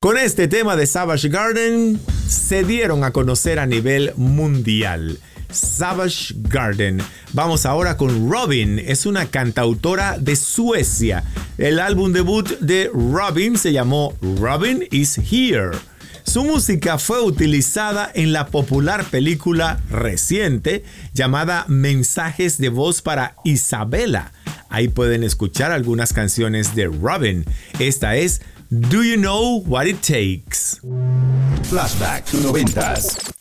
Con este tema de Savage Garden se dieron a conocer a nivel mundial. Savage Garden. Vamos ahora con Robyn, es una cantautora de Suecia. El álbum debut de Robyn se llamó Robyn is Here. Su música fue utilizada en la popular película reciente llamada Mensajes de voz para Isabela. Ahí pueden escuchar algunas canciones de Robyn. Esta es Do You Know What It Takes. Flashback 90s.